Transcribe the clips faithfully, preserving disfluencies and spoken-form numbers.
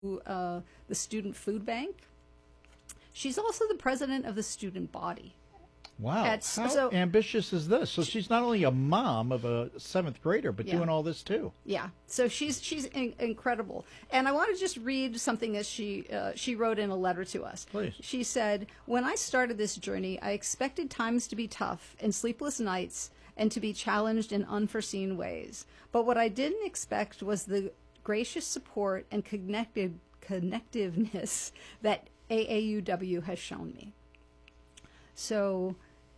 uh, the Student Food Bank. She's also the president of the student body. Wow. At, How so, ambitious is this? So she's not only a mom of a seventh grader, but yeah. doing all this too. Yeah. So she's she's in, incredible. And I want to just read something that she uh, she wrote in a letter to us. Please. She said, "When I started this journey, I expected times to be tough and sleepless nights and to be challenged in unforeseen ways. But what I didn't expect was the gracious support and connected connectiveness that A A U W has shown me." So,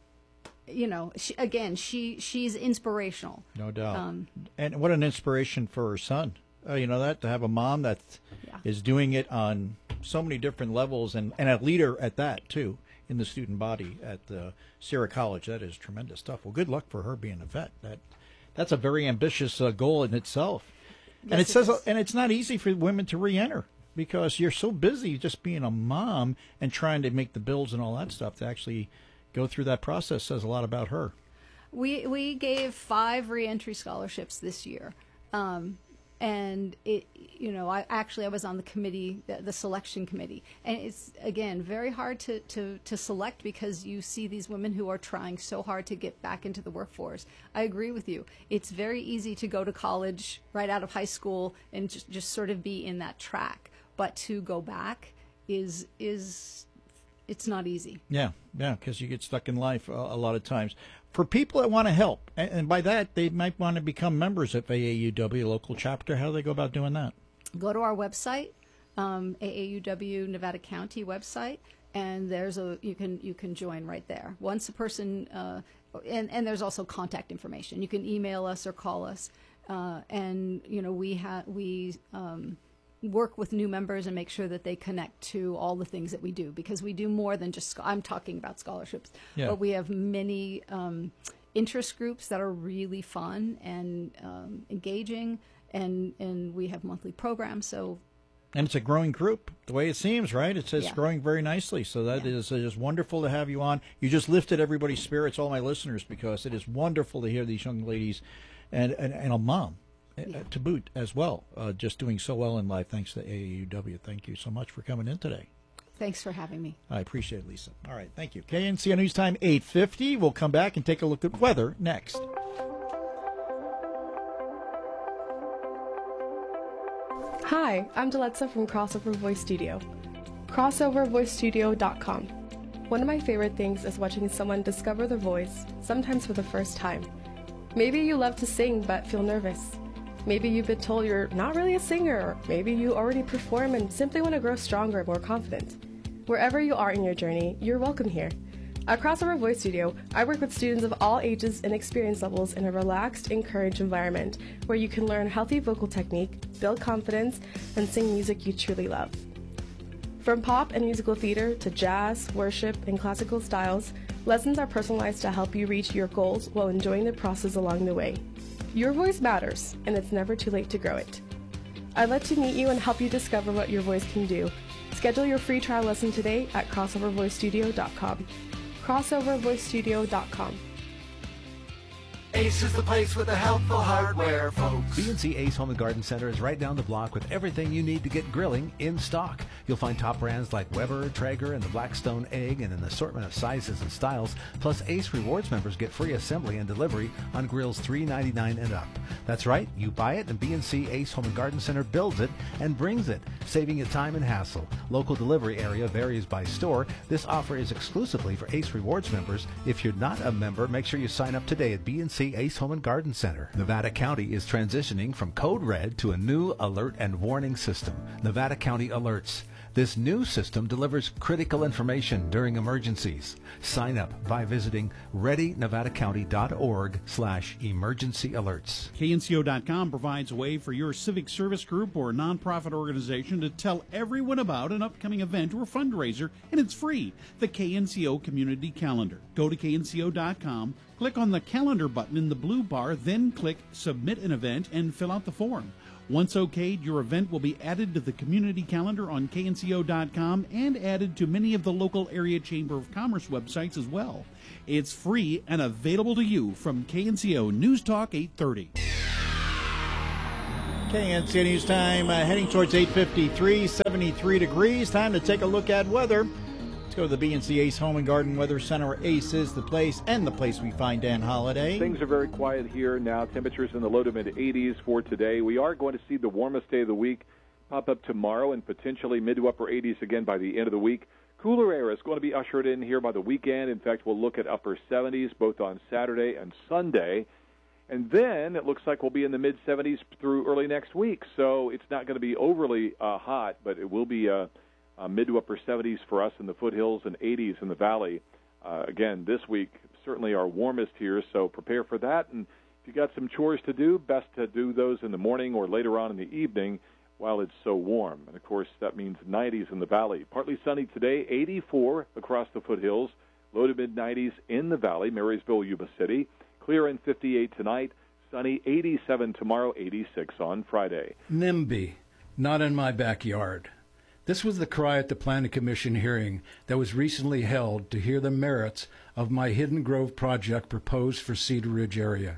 you know, she, again, she she's inspirational. No doubt. Um, and what an inspiration for her son. Uh, you know that, to have a mom that Yeah. is doing it on so many different levels, and, and a leader at that, too, in the student body at uh, Sierra College. That is tremendous stuff. Well, good luck for her being a vet. That That's a very ambitious uh, goal in itself. Yes, and it it says, is. and it's not easy for women to re-enter, because you're so busy just being a mom and trying to make the bills and all that stuff. To actually go through that process says a lot about her. We we gave five reentry scholarships this year, um, and it you know I actually I was on the committee, the, the selection committee, and it's again very hard to, to, to select because you see these women who are trying so hard to get back into the workforce. I agree with you. It's very easy to go to college right out of high school and just, just sort of be in that track, but to go back is is it's not easy. Yeah, yeah, because you get stuck in life a, a lot of times. For people that want to help, and, and by that they might want to become members of A A U W local chapter, how do they go about doing that? Go to our website, um, A A U W Nevada County website, and there's a you can you can join right there. Once a person, uh, and and there's also contact information. You can email us or call us, uh, and you know we have we. Um, work with new members and make sure that they connect to all the things that we do, because we do more than just, I'm talking about scholarships, yeah. but we have many um, interest groups that are really fun and um, engaging, and, and we have monthly programs. So, and it's a growing group, the way it seems, right? It's, it's yeah. growing very nicely. So that yeah. is, it is wonderful to have you on. You just lifted everybody's spirits, all my listeners, because it is wonderful to hear these young ladies and, and, and a mom. Yeah. To boot as well, uh, just doing so well in life thanks to A A U W. Thank you so much for coming in today. Thanks for having me. I appreciate it, Lisa. All right, thank you. K N C O News Time, eight fifty. We'll come back and take a look at weather next. Hi, I'm Deletza from Crossover Voice Studio. crossover voice studio dot com. One of my favorite things is watching someone discover their voice, sometimes for the first time. Maybe you love to sing but feel nervous. Maybe you've been told you're not really a singer, or maybe you already perform and simply want to grow stronger and more confident. Wherever you are in your journey, you're welcome here. At Crossover Voice Studio, I work with students of all ages and experience levels in a relaxed, encouraged environment where you can learn healthy vocal technique, build confidence, and sing music you truly love. From pop and musical theater to jazz, worship, and classical styles, lessons are personalized to help you reach your goals while enjoying the process along the way. Your voice matters, and it's never too late to grow it. I'd love to meet you and help you discover what your voice can do. Schedule your free trial lesson today at crossover voice studio dot com. crossover voice studio dot com. Ace is the place with the helpful hardware, folks. B and C Ace Home and Garden Center is right down the block with everything you need to get grilling in stock. You'll find top brands like Weber, Traeger, and the Blackstone Egg, and an assortment of sizes and styles. Plus, Ace Rewards members get free assembly and delivery on grills three ninety-nine and up. That's right, you buy it, and B and C Ace Home and Garden Center builds it and brings it, saving you time and hassle. Local delivery area varies by store. This offer is exclusively for Ace Rewards members. If you're not a member, make sure you sign up today at B and C Ace Home and Garden Center. Nevada County is transitioning from Code Red to a new alert and warning system, Nevada County Alerts. This new system delivers critical information during emergencies. Sign up by visiting ready nevada county dot org slash emergency alerts. K N C O dot com provides a way for your civic service group or nonprofit organization to tell everyone about an upcoming event or fundraiser, and it's free. The K N C O Community Calendar. Go to K N C O dot com, click on the calendar button in the blue bar, then click Submit an Event and fill out the form. Once okayed, your event will be added to the community calendar on K N C O dot com and added to many of the local area Chamber of Commerce websites as well. It's free and available to you from K N C O News Talk eight thirty. K N C News Time, uh, heading towards eight fifty-three, seventy-three degrees. Time to take a look at weather. Let's go to the B and C Ace Home and Garden Weather Center, where Ace is the place and the place we find Dan Holiday. Things are very quiet here now. Temperatures in the low to mid eighties for today. We are going to see the warmest day of the week pop up tomorrow and potentially mid to upper eighties again by the end of the week. Cooler air is going to be ushered in here by the weekend. In fact, we'll look at upper seventies both on Saturday and Sunday. And then it looks like we'll be in the mid-seventies through early next week. So it's not going to be overly uh, hot, but it will be uh, uh, mid to upper seventies for us in the foothills and eighties in the valley. Uh, again, this week, certainly our warmest here, so prepare for that. And if you got some chores to do, best to do those in the morning or later on in the evening while it's so warm. And, of course, that means nineties in the valley. Partly sunny today, eighty-four across the foothills, low to mid-nineties in the valley, Marysville, Yuba City. Clear and fifty-eight tonight, sunny eighty-seven tomorrow, eighty-six on Friday. NIMBY, not in my backyard. This was the cry at the Planning Commission hearing that was recently held to hear the merits of my Hidden Grove project proposed for Cedar Ridge area.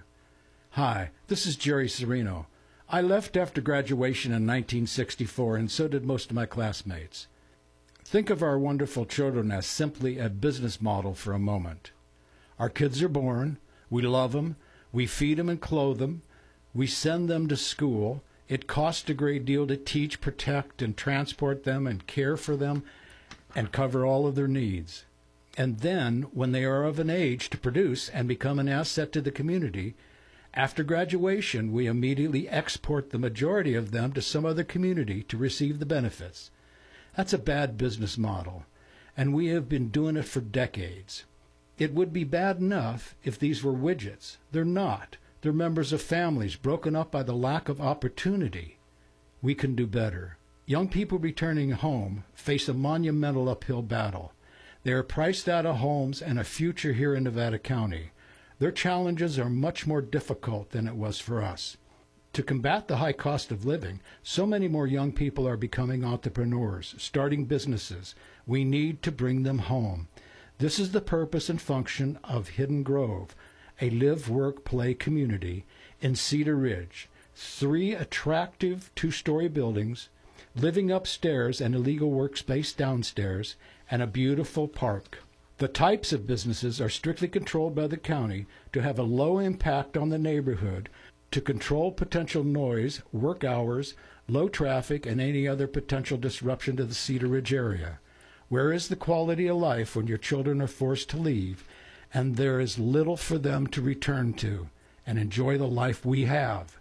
Hi, this is Jerry Serino. I left after graduation in nineteen sixty-four, and so did most of my classmates. Think of our wonderful children as simply a business model for a moment. Our kids are born. We love them, we feed them and clothe them, we send them to school. It costs a great deal to teach, protect, and transport them and care for them and cover all of their needs. And then, when they are of an age to produce and become an asset to the community, after graduation, we immediately export the majority of them to some other community to receive the benefits. That's a bad business model, and we have been doing it for decades. It would be bad enough if these were widgets. They're not. They're members of families broken up by the lack of opportunity. We can do better. Young people returning home face a monumental uphill battle. They are priced out of homes and a future here in Nevada County. Their challenges are much more difficult than it was for us. To combat the high cost of living, so many more young people are becoming entrepreneurs, starting businesses. We need to bring them home. This is the purpose and function of Hidden Grove, a live, work, play community in Cedar Ridge. Three attractive two-story buildings, living upstairs and a legal workspace downstairs, and a beautiful park. The types of businesses are strictly controlled by the county to have a low impact on the neighborhood, to control potential noise, work hours, low traffic, and any other potential disruption to the Cedar Ridge area. Where is the quality of life when your children are forced to leave and there is little for them to return to and enjoy the life we have?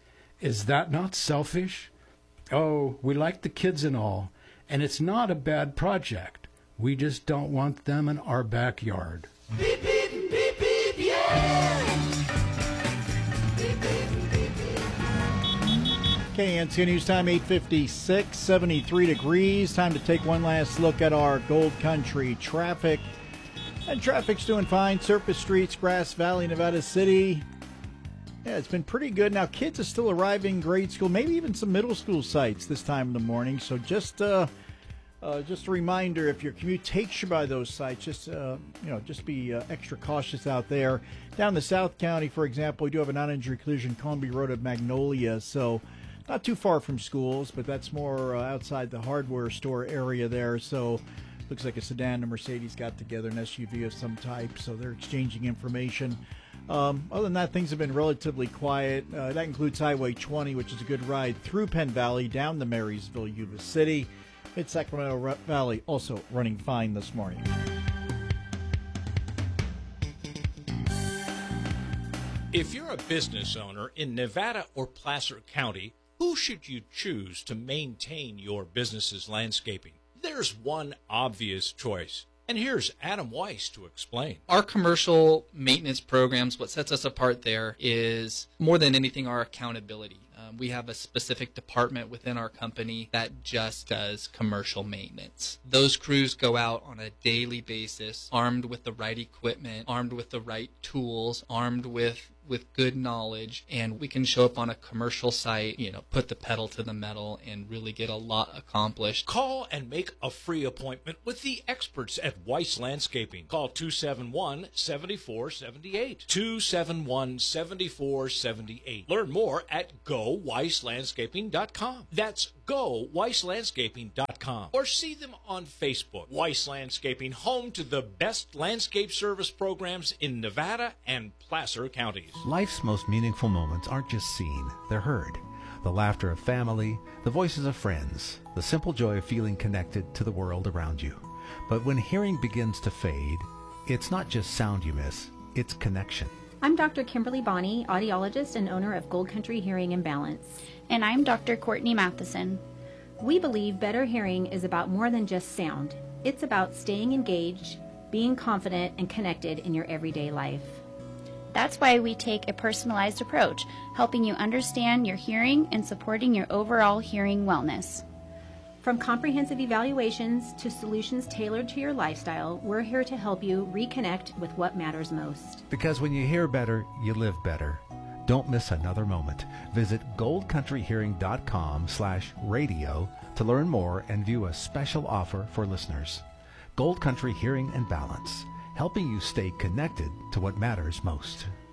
Is that not selfish? Oh, we like the kids and all, and it's not a bad project. We just don't want them in our backyard. Beep, beep, beep, beep, yeah! K N C News Time, eight fifty-six, seventy-three degrees. Time to take one last look at our Gold Country traffic. And traffic's doing fine. Surface streets, Grass Valley, Nevada City. Yeah, it's been pretty good. Now, kids are still arriving, grade school, maybe even some middle school sites this time in the morning. So just uh, uh, just a reminder, if your commute takes you by those sites, just uh, you know, just be uh, extra cautious out there. Down the South County, for example, we do have a non-injury collision, Conby Road at Magnolia. So not too far from schools, but that's more uh, outside the hardware store area there. So looks like a sedan and a Mercedes got together, an S U V of some type, so they're exchanging information. Um, other than that, things have been relatively quiet. Uh, that includes Highway twenty, which is a good ride through Penn Valley, down to Marysville, Yuba City. Mid-Sacramento Valley also running fine this morning. If you're a business owner in Nevada or Placer County, who should you choose to maintain your business's landscaping? There's one obvious choice, and here's Adam Weiss to explain. Our commercial maintenance programs, what sets us apart there is, more than anything, our accountability. Um, we have a specific department within our company that just does commercial maintenance. Those crews go out on a daily basis, armed with the right equipment, armed with the right tools, armed with with good knowledge, and we can show up on a commercial site, you know, put the pedal to the metal and really get a lot accomplished. Call and make a free appointment with the experts at Weiss Landscaping. Call two seven one, seven four seven eight. two seven one, seven four seven eight. Learn more at go weiss landscaping dot com. That's go weiss landscaping dot com. Or see them on Facebook. Weiss Landscaping, home to the best landscape service programs in Nevada and Placer counties. Life's most meaningful moments aren't just seen, they're heard. The laughter of family, the voices of friends, the simple joy of feeling connected to the world around you. But when hearing begins to fade, it's not just sound you miss, it's connection. I'm Doctor Kimberly Bonney, audiologist and owner of Gold Country Hearing and Balance. And I'm Doctor Courtney Matheson. We believe better hearing is about more than just sound. It's about staying engaged, being confident, and connected in your everyday life. That's why we take a personalized approach, helping you understand your hearing and supporting your overall hearing wellness. From comprehensive evaluations to solutions tailored to your lifestyle, we're here to help you reconnect with what matters most. Because when you hear better, you live better. Don't miss another moment. Visit gold country hearing dot com slash radio to learn more and view a special offer for listeners. Gold Country Hearing and Balance, helping you stay connected to what matters most.